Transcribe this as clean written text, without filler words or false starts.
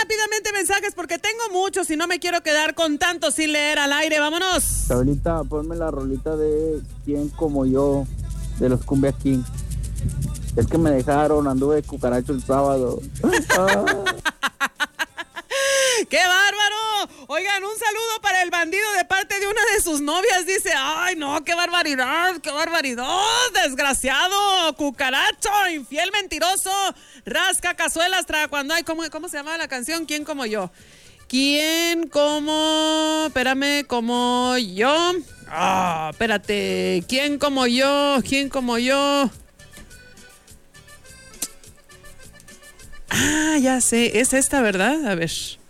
rápidamente mensajes porque tengo muchos y no me quiero quedar con tantos sin leer al aire. ¡Vámonos! Sabrita, ponme la rolita de ¿Quién como yo? De los Cumbia King. Es que me dejaron, anduve de cucaracho el sábado. ¡Qué bárbaro! Oigan, un saludo para el bandido de parte de una de sus novias. Dice, ¡ay, no, qué barbaridad, qué barbaridad! ¡Desgraciado! ¡Cucaracho! ¡Infiel, mentiroso! ¡Rasca cazuelas! Cuando hay... ¿Cómo se llama la canción? ¿Quién como yo? ¿Quién como... Espérame, como yo? Ah, espérate. ¿Quién como yo? ¿Quién como yo? Ah, ya sé. Es esta, ¿verdad? A ver...